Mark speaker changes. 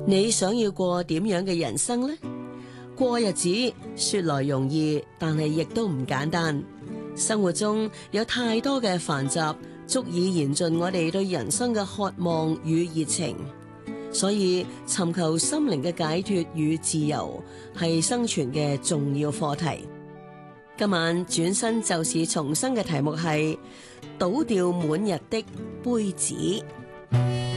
Speaker 1: 你想要過點樣嘅人生呢？過日子說來容易，但係亦都唔簡單。生活中有太多嘅繁雜，足以燃盡我哋對人生嘅渴望與熱情。所以尋求心靈嘅解脫與自由，係生存嘅重要課題。今晚轉身就是重生嘅題目係倒掉滿日的杯子。